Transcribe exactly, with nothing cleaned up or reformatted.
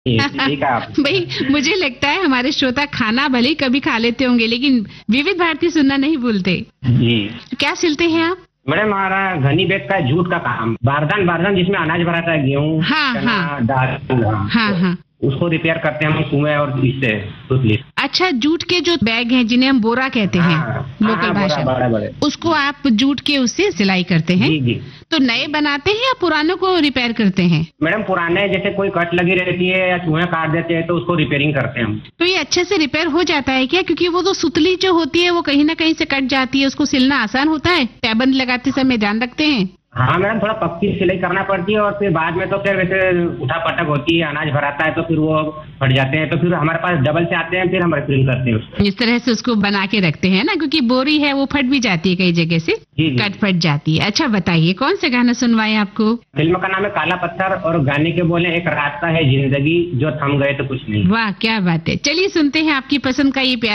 ठीक है आप। भाई मुझे लगता है हमारे श्रोता खाना भले ही कभी खा लेते होंगे लेकिन विविध भारती सुनना नहीं भूलते। जी क्या सिलते हैं आप? मैडम, हमारा घनी बैग का जूट का काम, बारदान बारदान जिसमें अनाज भराता है, गेहूँ, हाँ, चना, हाँ। दाल, हाँ हाँ। उसको रिपेयर करते हैं हम कुएं और इससे सुतली। अच्छा, जूट के जो बैग हैं जिन्हें हम बोरा कहते हैं हाँ, लोकल हाँ, भाषा बड़ा में, बड़े। उसको आप जूट के उससे सिलाई करते हैं? जी जी तो नए बनाते हैं या पुरानों को रिपेयर करते हैं? मैडम, पुराने जैसे कोई कट लगी रहती है या चूहे काट देते हैं तो उसको रिपेयरिंग करते हैं हम। तो ये अच्छे से रिपेयर हो जाता है क्या? क्योंकि वो तो सुतली जो होती है वो कहीं ना कहीं से कट जाती है, उसको सिलना आसान होता है? पैबंद लगाते समय ध्यान रखते हैं? हाँ मैडम, थोड़ा पक्की सिलाई करना पड़ती है और फिर बाद में तो फिर वैसे उठा पटक होती है, अनाज भराता है तो फिर वो फट जाते हैं, तो फिर हमारे पास डबल से आते हैं, फिर हम रिपेयरिंग करते हैं उसको। इस तरह से उसको बना के रखते हैं ना, क्योंकि बोरी है वो फट भी जाती है कई जगह से, जी, जी। कट फट जाती है। अच्छा बताइए कौन सा गाना सुनवाएं आपको? फिल्म का नाम है काला पत्थर और गाने के बोले एक रास्ता है जिंदगी जो थम गए तो कुछ नहीं। वाह क्या बात है, चलिए सुनते हैं आपकी पसंद का ये प्यारा